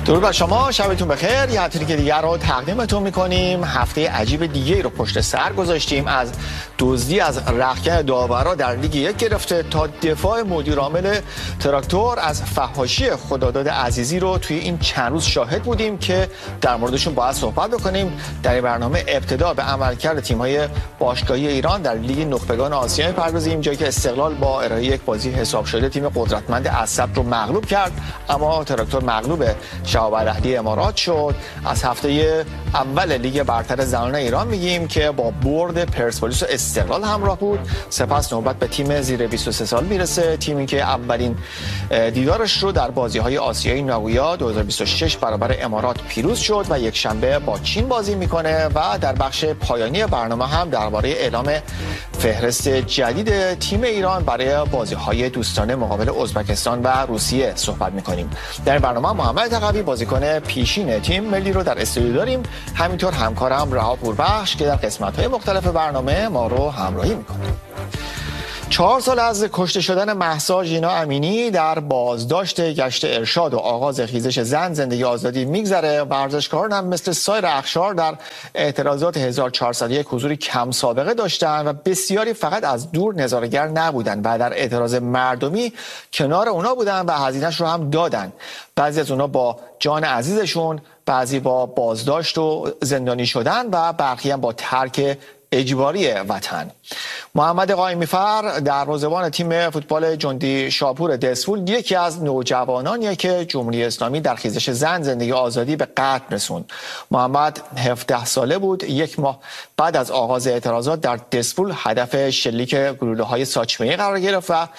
درود بر شما، شبتون بخیر. یه هفته دیگر رو تقدیمتون میکنیم. هفته عجیب دیگه رو پشت سر گذاشتیم، از دزدی از رختکن داورا در لیگ یک گرفته تا دفاع مدیر عامل تراکتور از فحاشی خداداد عزیزی رو توی این چند روز شاهد بودیم که در موردشون باید صحبت بکنیم. در این برنامه ابتدا به عملکرد تیم‌های باشگاهی ایران در لیگ نخبگان آسیا می‌پردازیم، جایی که استقلال با ارائه یک بازی حساب شده تیم قدرتمند اسد رو مغلوب کرد، اما تراکتور مغلوب شهاب الاهلی امارات شد. از هفته اول لیگ برتر زنان ایران میگیم که با برد پرسپولیس و استقلال همراه بود. سپس نوبت به تیم زیر 23 سال میرسه، تیمی که اولین دیدارش رو در بازی‌های آسیایی ناگویا 2026 برابر امارات پیروز شد و یک شنبه با چین بازی میکنه و در بخش پایانی برنامه هم درباره اعلام فهرست جدید تیم ایران برای بازی‌های دوستانه مقابل ازبکستان و روسیه صحبت میکنیم. در این برنامه محمد تقوی بازیکن پیشین تیم ملی رو در استودیو داریم، همینطور همکارم رها پوربخش که در قسمت‌های مختلف برنامه ما رو همراهی میکنه. 4 سال از کشته شدن مهسا ژینا امینی در بازداشت گشت ارشاد و آغاز خیزش زن زندگی آزادی میگذره. ورزشکاران هم مثل سایر اقشار در اعتراضات 1401 حضوری کم سابقه داشتن و بسیاری فقط از دور نظاره‌گر نبودن و در اعتراض مردمی کنار اونا بودن و هزینه‌اش رو هم دادن. بعضی از اونا با جان عزیزشون، بعضی با بازداشت و زندانی شدن و برخی هم با ترک اجباری وطن. محمد قائمی‌فر دروازه‌بان تیم فوتبال جندی شاپور دسفول یکی از نوجوانانیه که جمهوری اسلامی در خیزش زن زندگی آزادی به قتل رسوند. محمد 17 ساله بود. یک ماه بعد از آغاز اعتراضات در دسفول هدف شلیک گلوله‌های ساچمه‌ای قرار گرفت و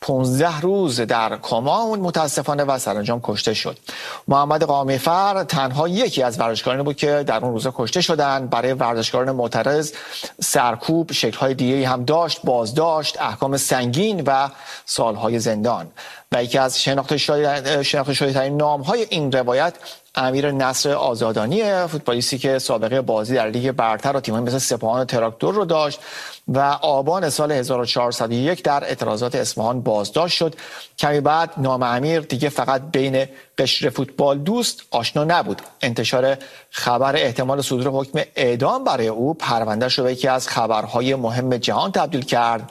15 روز در کما موند متاسفانه و سرانجام کشته شد. محمد قائمی‌فر تنها یکی از ورزشکارانی بود که در اون روزا کشته شدند. برای ورزشکاران معترض سرکوب شکل‌های دیگه‌ای هم داشت: بازداشت، احکام سنگین و سالهای زندان. و یکی از شناخته شده‌ترین نام‌های این روایت امیر نصر آزادانی، فوتبالیستی که سابقه بازی در لیگ برتر و تیم‌های مثل سپاهان و تراکتور رو داشت و آبان سال 1401 در اعتراضات اصفهان بازداشت شد. کمی بعد نام امیر دیگه فقط بین قشر فوتبال دوست آشنا نبود. انتشار خبر احتمال صدور حکم اعدام برای او پروندهش رو به یکی از خبرهای مهم جهان تبدیل کرد.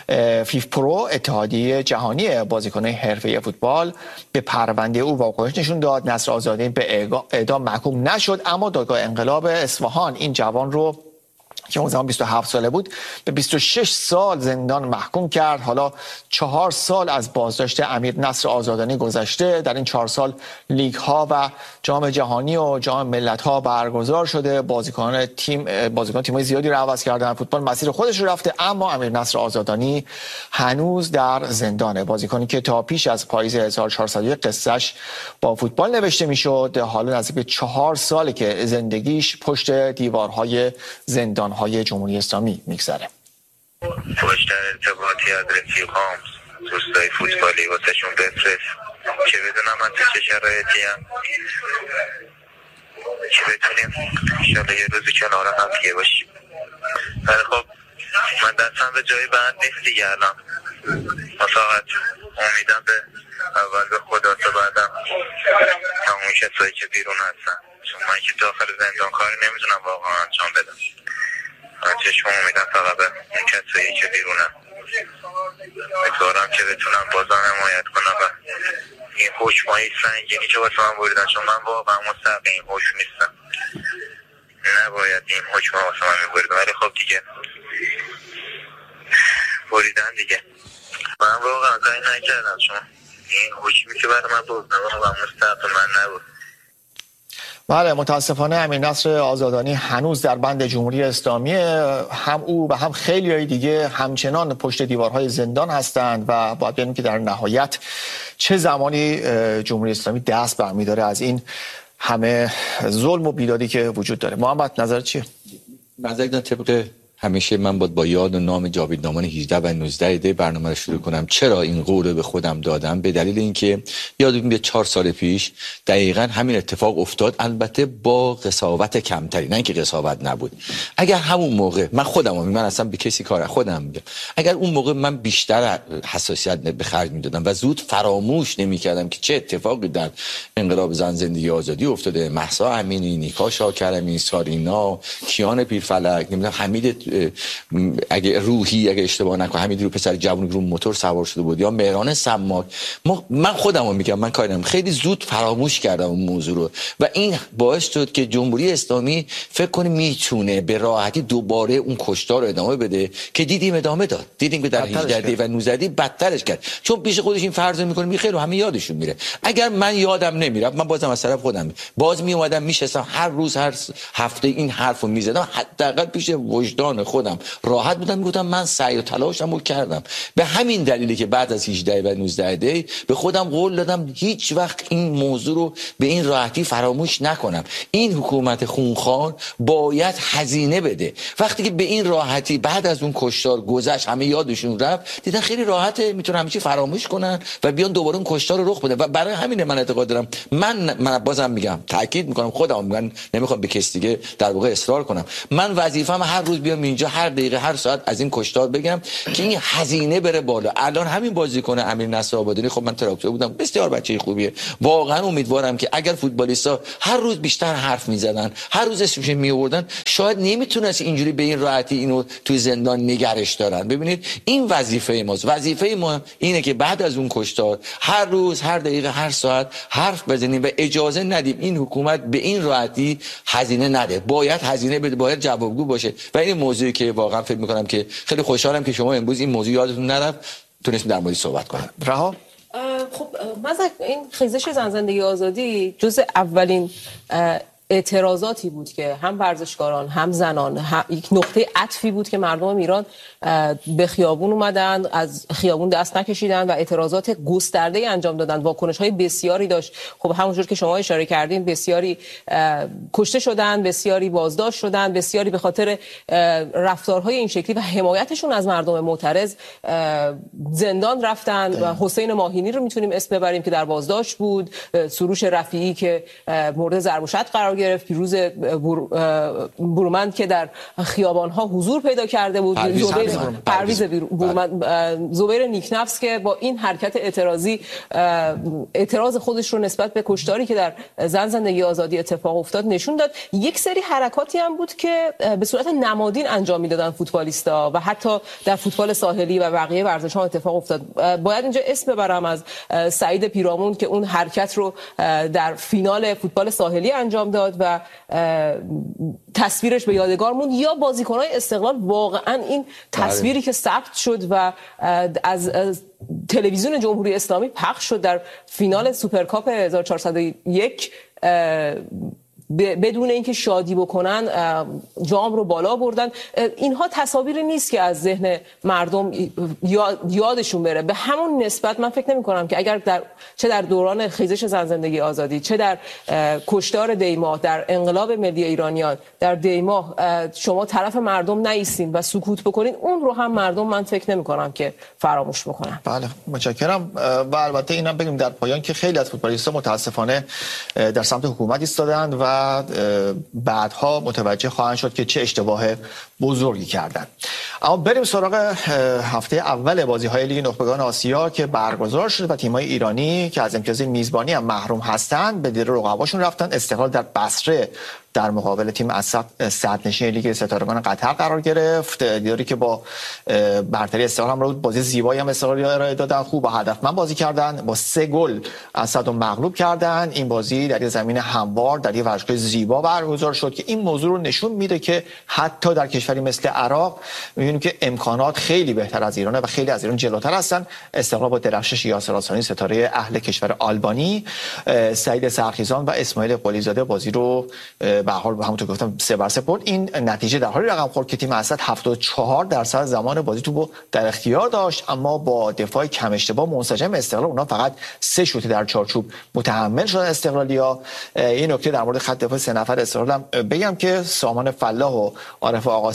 فیف پرو، اتحادیه جهانی بازیکنان حرفه‌ای فوتبال، به پرونده او واکنش نشون داد. نصر آزادی به اعدام محکوم نشد، اما دادگاه انقلاب اصفهان این جوان رو که اون زمان 27 ساله بود به 26 سال زندان محکوم کرد. حالا 4 سال از بازداشت امیر نصر آزادانی گذشته. در این 4 سال لیگ ها و جام جهانی و جام ملت ها برگزار شده. بازیکنان تیم‌های زیادی رو عوض کردن. فوتبال مسیر خودش رو رفته، اما امیر نصر آزادانی هنوز در زندانه. بازیکنی که تا پیش از پاییز 1401 قصه‌اش با فوتبال نوشته میشد، حالا نزدیک به 4 ساله که زندگیش پشت دیوارهای زندان‌های جمهوری اسلامی میگذره. پشت ارتباطی از رفیقام، دوستای فوتبالی واسهشون بفرست که بدونم من تو چه شرایطی ام، که بتونیم انشالله یه روزی کنار هم دیگه باشیم. ولی خب من دستم به جای بند نیست دیگه. الان فقط امیدم به اول به خدا تا بعدم تمام کسایی که بیرون هستن، چون من که داخل زندان کاری نمیتونم واقعا انجام بدم. من چشم امیدم فقط به اون کسایی که بیرونم، امیدوارم که بتونم بازم حمایت کنم و این حکمای سنگینی که واسه من بریدن، چون من واقعا مستحق این حکم نیستم، نباید این حکم واسه من میبریدن، ولی خب دیگه بریدن دیگه. من واقعا کاری نکردم، چون این حکمی که برای من بردن واقعا مستحق من نبود. بله، متاسفانه امیر نصر آزادانی هنوز در بند جمهوری اسلامی. هم او و هم خیلی‌های دیگه همچنان پشت دیوارهای زندان هستند و باید ببینیم که در نهایت چه زمانی جمهوری اسلامی دست برمی‌داره از این همه ظلم و بیدادی که وجود داره. محمد، نظر چیه؟ نظر طبق همیشه من با یاد و نام جاویدنامان 18 و 19 دی برنامه رو شروع کنم. چرا این قول رو به خودم دادم؟ به دلیل اینکه یادم میاد 4 سال پیش دقیقاً همین اتفاق افتاد، البته با قساوت کمتری، نه اینکه قساوت نبود. اگر همون موقع من اصلا به کسی کار خودم میگم، اگر اون موقع من بیشتر حساسیت به خرج میدادم و زود فراموش نمیکردم که چه اتفاقی در انقلاب زن زندگی آزادی افتاده، مهسا امینی، نیکا شاکرمی، سارینا، کیان پیرفلک، نمیدونم حمید اگه روحی، اگه اشتباه نکنم حمید رو پسر جوون رو موتور سوار شده بود، یا مهران سماک، من خودمو میگم، من کاریدم خیلی زود فراموش کردم اون موضوع رو و این باعث شد که جمهوری اسلامی فکر کنه میتونه به راحتی دوباره اون کشتار رو ادامه بده که دیدیم ادامه داد. دیدیم که در 18 دی و 19 دی بدترش کرد، چون پیش خودش این فرض میکنه خیلی همه یادشون میره. اگر من یادم نمیرفت، من بازم از طرف خودم باز می اومدم میشستم هر روز هر هفته این حرفو میزدم، حداقل پیش وجدان خودم راحت بودم، میگفتم من سعی و تلاشمو کردم. به همین دلیلی که بعد از 18 و 19 دی به خودم قول دادم هیچ وقت این موضوع رو به این راحتی فراموش نکنم. این حکومت خونخوار باید هزینه بده. وقتی که به این راحتی بعد از اون کشتار گذشت، همه یادشون رفت، دیدن خیلی راحته، میتونن همه چی فراموش کنن و بیان دوباره اون کشتار رو رخ بدن. و برای همین من اعتقاد دارم، من بازم میگم، تاکید میکنم، خودم میگم، نمیخوام به کسی دیگه در واقع اصرار کنم، من وظیفه‌م هر روز بیام اینجا، هر دقیقه هر ساعت از این کشتار بگم که این هزینه بره بالا. الان همین بازیکن امیر نصرآبادانی، خب من تراکتور بودم، بسیار بچه خوبیه، واقعا امیدوارم که اگر فوتبالیستا هر روز بیشتر حرف میزدن، هر روز اسمش میآوردن، شاید نمیتونست اینجوری به این راحتی اینو توی زندان نگرش دارن. ببینید این وظیفه ماست. وظیفه ما اینه که بعد از اون کشتار هر روز، هر دقیقه، هر ساعت حرف بزنیم و اجازه ندیم این حکومت به این راحتی هزینه نده. باید هزینه بده، باید جوابگو باشه. و این موضوعی که واقعا فکر می‌کنم که خیلی خوشحالم که شما امروز این موضوع یادتون نرفت، تونستیم در موردش صحبت کنیم. رها، خب مثلا این خیزش زن زندگی آزادی جزء اولین اعتراضاتی بود که هم ورزشکاران، هم زنان، یک نقطه عطفی بود که مردم ایران به خیابون اومدن، از خیابون دست نکشیدن و اعتراضات گسترده‌ای انجام دادن. واکنش‌های بسیاری داشت. خب همونجور که شما اشاره کردین، بسیاری کشته شدن، بسیاری بازداشت شدن، بسیاری به خاطر رفتارهای این شکلی و حمایتشون از مردم معترض زندان رفتن. و حسین ماهینی رو میتونیم اسم ببریم که در بازداشت بود، سروش رفیعی که مورد ضرب و شتم قرار گرفت، پیروز برومند که در خیابان‌ها حضور پیدا کرده بود، پرویز برومند، زبیر نیکنفس که با این حرکت اعتراضی اعتراض خودش رو نسبت به کشتاری که در زن زندگی آزادی اتفاق افتاد نشون داد. یک سری حرکاتی هم بود که به صورت نمادین انجام میدادن فوتبالیستا و حتی در فوتبال ساحلی و بقیه ورزش‌ها اتفاق افتاد. باید اینجا اسم ببرم از سعید پیرامون که اون حرکت رو در فینال فوتبال ساحلی انجام داد و تصویرش به یادگار موند، یا بازیکن‌های استقلال. واقعا این تصویری که ثبت شد و از تلویزیون جمهوری اسلامی پخش شد در فینال سوپرکاپ 1401 بدون اینکه شادی بکنن جام رو بالا بردن، اینها تصاویری نیست که از ذهن مردم یادشون بره. به همون نسبت من فکر نمی کنم که اگر چه در دوران خیزش زن زندگی آزادی، چه در کشتار دیماه، در انقلاب ملی ایرانیان در دیماه شما طرف مردم نایستین و سکوت بکنین، اون رو هم مردم من فکر نمی کنم که فراموش بکنن. بله، متشکرم. و البته اینم بگیم در پایان که خیلی از فوتبالیست‌ها متاسفانه در سمت حکومت ایستادند و بعدها متوجه خواهند شد که چه اشتباه بزرگی کردند. اما بریم سراغ هفته اول بازی‌های لیگ نخبگان آسیا که برگزار شد و تیم‌های ایرانی که از امتیاز میزبانی هم محروم هستند به دیر رقباشون رفتن. استقلال در بصره در مقابل تیم اسد صدرنشین لیگ ستارگان قطر قرار گرفت. دیداری که با برتری استقلال هم رو بازی زیبایی هم استقلال ارائه دادن، خوب و هدفمند بازی کردن، با 3 گل اسد رو مغلوب کردن. این بازی در زمین هموار در یک ورزشگاه زیبا برگزار شد که این موضوع رو نشون میده که حتی در کشوری مثل عراق می‌بینیم که امکانات خیلی بهتر از ایرانه و خیلی از ایران جلوتر هستن. استقلال با درخشش یاسر آسانی ستاره اهل کشور آلبانی، سعید سرخیزان و اسماعیل قلیزاده بازی رو به حال همونطور که گفتم 3-0 برد. این نتیجه در حالی رقم خورد که تیم اسد 74% زمان بازی تو در اختیار داشت، اما با دفاع کم اشتباه منسجم استقلال اونا فقط 3 شوت در چارچوب متحمل شدن استقلالیا. این نکته در مورد خط دفاع 3 نفر استقلال بگم که سامان فلاح و عارف آقاسی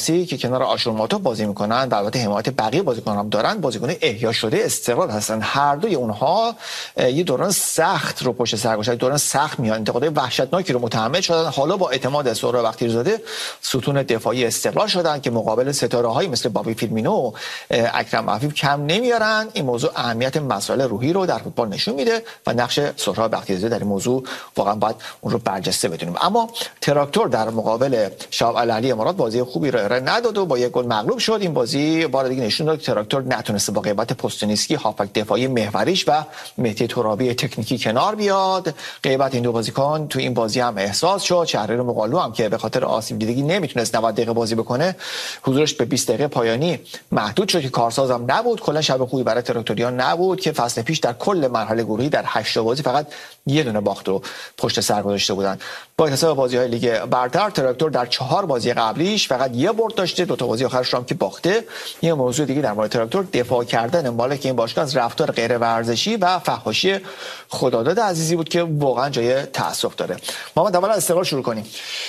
عباسی که کنار آشورماتوف بازی میکنن و البته حمایت بقیه بازیکنان هم دارن، بازیکن احیا شده استقلال هستن. هر دوی اونها یه دوران سخت رو پشت سر گذاشتن، دوران سخت میاد، انتقادهای وحشتناکی رو متحمل شدن. حالا با اعتماد سهراب بختیاریزاده ستون دفاعی استقلال شدن که مقابل ستاره‌هایی مثل بابی فیرمینو و اکرم عفیف کم نمیارن. این موضوع اهمیت مسائل روحی رو در فوتبال نشون میده و نقش سهراب بختیاریزاده در این موضوع واقعا باید اون رو برجسته بدونیم. اما تراکتور در مقابل شاب العلی امارات بازی خوبی رو ارائه نداد و با یک گل مغلوب شد. این بازی بار دیگه نشون داد که تراکتور نتونسته با غیبت پوستنیسکی هافک دفاعی محوریش و مهدی ترابی تکنیکی کنار بیاد. غیبت این دو بازیکن تو این بازی هم احساس شد. شهریار مقالو هم که به خاطر آسیب دیدگی نمیتونست 90 دقیقه بازی بکنه، حضورش به 20 دقیقه پایانی محدود شد که کارساز هم نبود. کلا شب خوبی برای تراکتوریان نبود که فصل پیش در کل مرحله گروهی در 8 بازی فقط یه دونه باخت رو پشت سر گذاشته بودن. با حساب بازی‌های لیگ برتر تراکتور در 4 بازی قبلیش فقط یه برد داشته، 2 تا بازی آخرش هم که باخته. یه موضوع دیگه در مورد تراکتور دفاع کردن مالک این باشگاه از رفتار غیر ورزشی و فحاشی خداداد عزیزی بود که واقعا جای تأسف داره. محمد اول از استقلال شروع کنیم.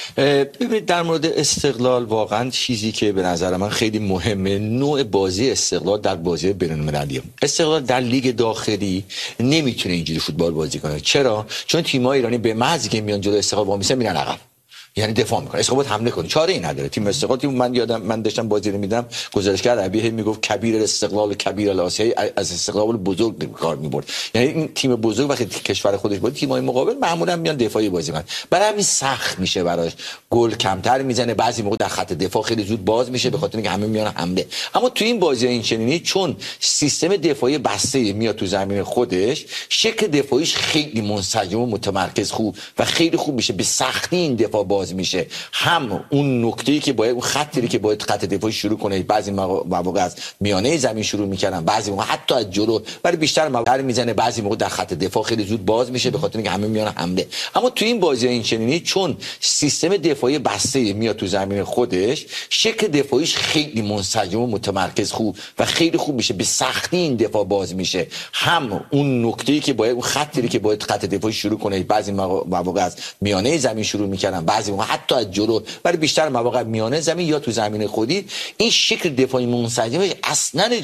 ببینید در مورد استقلال واقعا چیزی که به نظر من خیلی مهمه نوع بازی استقلال در بازی بین‌المللیه. استقلال در لیگ داخلی نمیتونه اینجوری فوتبال بازی کنه. چرا؟ چون تیم‌های ایرانی به محضی که میان جلوی استقلال وامیسه میرن عقب، یعنی دفاع میکنه. استقلال باید حمله کنه، چاره ای نداره. تیم استقلال، تیم من یادم من داشتم بازی رو میدم، گزارشگر عربی میگفت کبیر استقلال و کبیر الاسیایی، از استقلال بزرگ کار میبرد. یعنی این تیم بزرگ وقتی کشور خودش بود، تیم‌های مقابل معمولا میان دفاعی بازی کنن، برای همین سخت میشه براش، گل کمتر میزنه، بعضی موقع در خط دفاع خیلی زود باز میشه به خاطر اینکه همه میان حمله. اما تو این بازی این چنینی چون سیستم دفاعی بسته میاد تو زمین خودش، شکل دفاعیش خیلی منسجم و متمرکز خوب و خیلی خوب میشه، به سختی این دفاع باز میشه. هم اون نکته‌ای که باید، اون خطی که باید خط دفاعی شروع کنه، بعضی مواقع از میانه زمین شروع میکردن، بعضی موقع حتی از جلو، ولی بیشتر مواقع میزنه، بعضی موقع در خط دفاع خیلی زود باز میشه به خاطر اینکه همه میان حمله. اما تو این بازی این چنینی چون سیستم دفاعی بسته میاد تو زمین خودش، شکل دفاعیش خیلی منسجم و متمرکز خوب و خیلی خوب میشه، به سختی این دفاع باز میشه. هم اون نکته‌ای که باید، اون خطی که باید خط دفاعی شروع کنه، بعضی مواقع از میانه زمین شروع میکردن، بعضی موقع حتی از جلو، ولی بیشتر مواقع میانه زمین یا تو زمین خودی، این شکل دفاعی منسجم اصلا